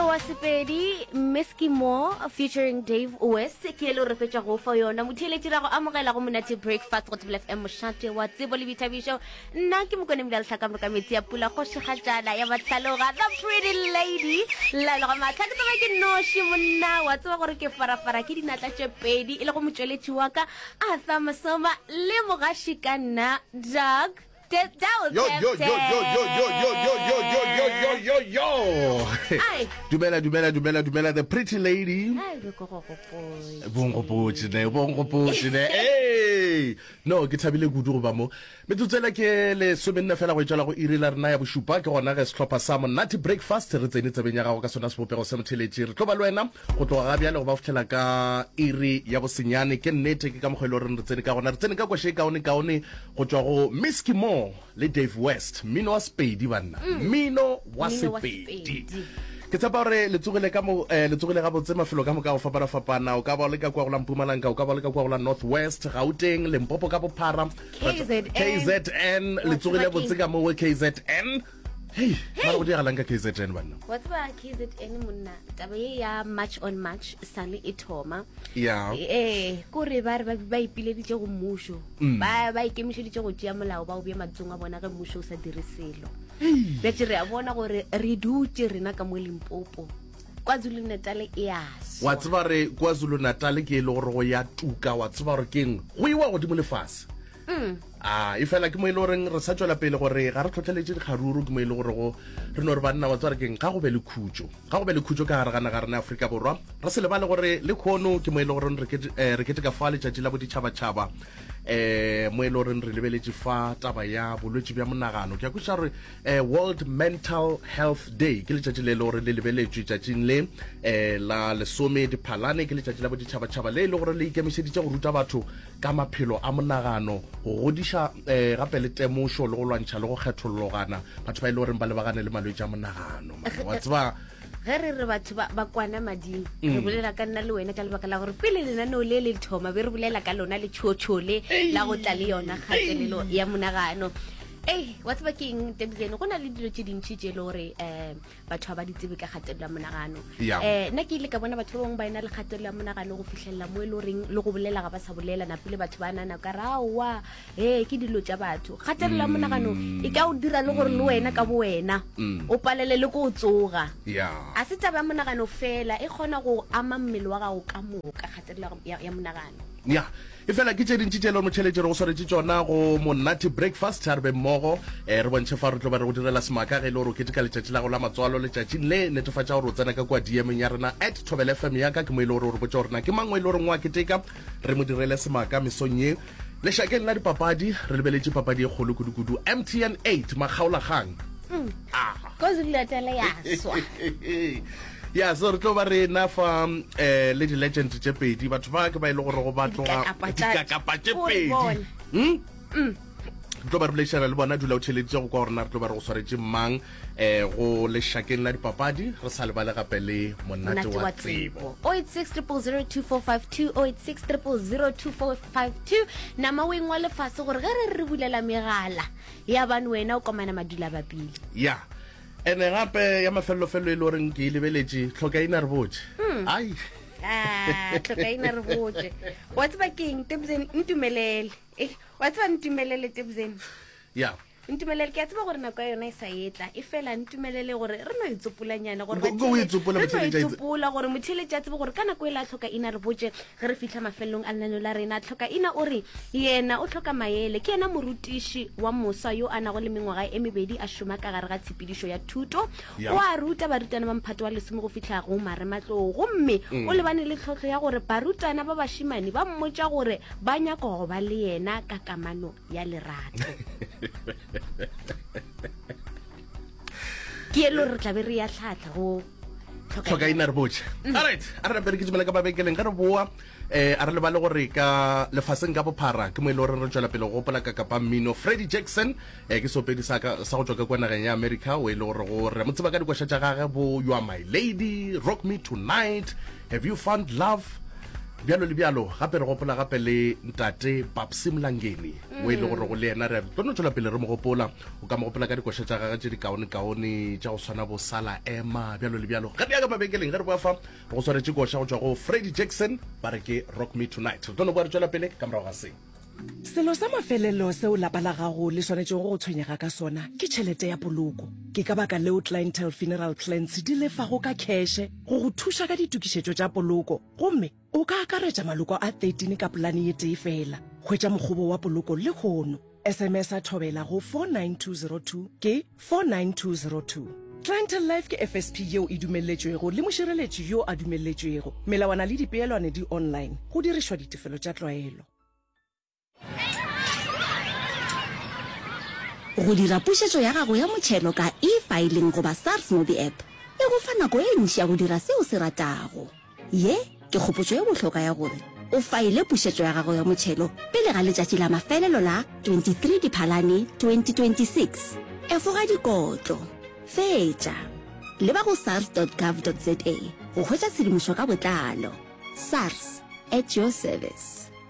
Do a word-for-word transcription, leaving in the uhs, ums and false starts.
Mmino wa Sepedi, Miski Mo, featuring Dave West, ke lo re fetsa go fa yona motheletsi ra go amogela go monate breakfast go F M Moshate wa tsebo le Bitabiso. Nna ke mokone mdala tlhaka mo ka metsi ya pula go shigatjana ya batlhaloga the pretty lady la lo ma tlhaka tsa ke noshi monna wa tseba gore ke farafara ke dinatla tse pedi ile go motsweletsi wa ka a thamasoma le mogashi kana Doug Yo, yo, yo, yo, yo, yo, yo, yo, yo, yo, yo, yo, yo. Dumela, dumela, dumela, dumela, the pretty lady. Bongo pochine, bongo pochine. Hey! No, ke thabile kudu ba mo. Me tutsela ke le somenna fela go itjala go irila rena ya boshupa ke gona ge setlhopha sa monate breakfast re tsene tsebeng ya gago ka sona sebopego se motheletsi re tlo ba le wena go tloga ga bjale go ba fitlhela ka iri ya bosenyane ke nnete ke ka mogelo re re tsene ka gona re tsene ka kwashe kaone kaone go tswa go Miski Mo le Dave West Mmino wa Sepedi banna Mmino wa Sepedi ke tsapa re le tsogile ka mo le tsogile ga botse mafelo ka mo ka go fapana fapana o ka ba le ka kwa go la Mpumalanga o ka ba le ka kwa go la Northwest Gauteng Limpopo ka bophara K Z N le tsogile botse ka mo K Z N. Hey, ba go dira langa K Z N bana. What's about K Z N monna? Taba ya match on match sale e thoma. Yeah. Eh, go re ba re ba ba ipileditse go musho. Ba ba ikemiseditse go tšea molao ba o be matsunga bona ge musho o sa diriselo. Be tšere a bona gore re dutse rena ka mo Limpopo. KwaZulu Natal e yas. Wa tseba re KwaZulu Natal ke ile gore go ya tuka wa tseba gore keng. Go iwa go di mo lefase. Mm. Ah, e fela ke mo ile gore re sa tswela pele gore ga re tlhotlheletse dikgaruru ke mo ile gore go re no re banna wa tswa re keng ga go be le khutjo ga go be le khutjo ka gare gana ga rena Afrika Borwa re se le ba le gore le khono ke mo ile gore re ke re ke ka fa le tšatši la boditšhaba tšhaba eh mo ile gore re lebeletse fa taba ya bolwetse bja monagano ke a kutsa re World Mental Health Day ke le tšatši le le gore le lebeletse tšatšing le eh la lesome diphalane ke le tšatši la boditšhaba tšhaba le le gore le ikemiseditse go ruta batho ka maphelo a monagano go godisha eh gape le temošo le go lwantšha le go kgethollogana batho ba ile gore ba le bagane le malwetse a monagano wa tseba ge re re batho ba kwana mading re bolela ka nna le wena ka lebaka la gore pele lenaneo le le thoma be re bolela ka lona le tšhotšhole la go tla le yona kgatelelo ya monagano. Eh, what's ba king tebzene go na le dilo tse dintsi tse le gore eh batho ba di tsebe ka kgatelelo ya monagano. Eh nna ke ile ka bona batho ba bang ba ina le kgatelelo ya monagano go fihlella mo e le reng le go bolela ga ba sa bolela na pele batho ba nana ka rawa eh ke dilo tsa batho kgatelelo ya monagano e ka o dira le gore le wena ka bo wena o palele le go tsoga. Yeah. A se taba ya monagano fela e kgona go ama mmele wa gago ka moka kgatelelo ya monagano. Yeah, e fela ke tšedintši tše le motheletši re go swaretše tšona go monate breakfast a re be mmogo eh re bontšhe fa re tlo ba re go direla semaka ge e le gore o keteka letšatši la go la matswalo letšatšing le netefatša gore o tsena ka kwa D M ya rena at Thobela F M ya ka ke mo e le gore o re botša gore na ke mangwe e le gore ngwa keteka re mo direle semaka mesong ye lešakeng la dipapadi re lebeletše papadi e kgolo kudu-kudu M T N eight makgaolakgang. Ah, KwaZulu Natal ya swa. Yeah, so re tlo ba re na fa eh le di legend tse pedi batho ba ke ba ile gore go batloga dikakapa tse pedi hm mm tlo ba re bleshana le bona dula o tšheletse go kwa rena re tlo ba re go swaretse mang eh go le shakeng la dipapadi re sa le ba le gape le monate wa tsebo oh eight six zero zero two four five two oh eight six zero zero two four five two na maweng wa lefase gore ge re re bulela megala ya bana wena o komana madula ba pele. Yeah. Ene gape ya mafello fello e le goreng ke lebeletše tlhokaina re botse ai ah tlhokaina re botse wa tseba keng tebzene ntumelele eh wa tseba ntumelele tebzene yeah ntumelele ke a tseba gore nako ya yona e sa etla e fela ntumelele gore re no itsopolanyana gore go go itsopola motheletši itsopola gore motheletši a tsebe gore ka nako e la tlhoka ina re botse ge re fihla mafellong a lenaneo la rena tlhoka ina o re yena o tlhoka maele ke yena morutiši wa mosa yo a nago le mengwaga e mebedi a šoma ka gare ga tshepedišo ya thuto o a ruta barutwana ba mphato wa lesome go fihla go marematlou gomme o lebane le tlhotlho ya gore barutwana ba bašimane ba mmotša gore ba nyaka go ba le yena ka kamano ya lerato. ke elo re tla be re ya tlhatla go tlhokaina re botse. Alright, a re bere ke tsmela ka babekeleng ka re boa eh a re le ba le gore ka lefaseng ka bophara ke mo ile gore re tswela pele go gopola ka kapa mmino Freddie Jackson eh ke sopedi sa ka sa go tswa ka kwa nageng ya America o ile gore go re mo tseba ka dikwasha tša gagwe bo You Are My Lady, Rock Me Tonight, Have You Found Love bjalo le bjalo gape re gopola gape le ntate Papsi Mlangeni o ile gore go le ena re tlono tšwela pele re mo gopola o ka mo gopola ka dikoša tša gagwe tše di kaone-kaone tša go swana bo Sala Emma bjalo le bjalo ga di ya ka mabenkeleng ge re boa fa re go swaretše koša go tšwa go Freddie Jackson ba re ke Rock Me Tonight re tlono boa re tšwela pele ka morago ga seng selo sa mafelelo seo lapa la gago le swanetšego go tshwenyega ka sona ke tšhelete ya poloko ke ka baka leo Clientele Funeral Plans di lefago ka kheshe go go thuša ka ditukišetšo tša poloko gomme o ka akaretša maloko a thirteen ka polane ye tee fela hwetša mokgobo wa poloko le kgono S M S a thobela go four nine two zero two ke four nine two zero two. Clientele Life ke F S P yeo e dumeletšwego le mošireletši yo a dumeletšwego melawana le dipeelwane di online go dirišwa ditefelo tša tlwaelo. Go dira pušetšo ya gago ya motšhelo ka e-filing goba SARS mo di-app e go fa nako e ntši ya go dira seo se ratago ye ke kgopotšo ye bohlokwa ya gore o faile pušetšo ya gago ya motšhelo pele ga letšatši la mafelelo la twenty-three Diphalane twenty twenty-six efoga dikotlo fetša leba go sars dot gov dot za go hwetša tshedimošo ka botlalo. SARS at your service.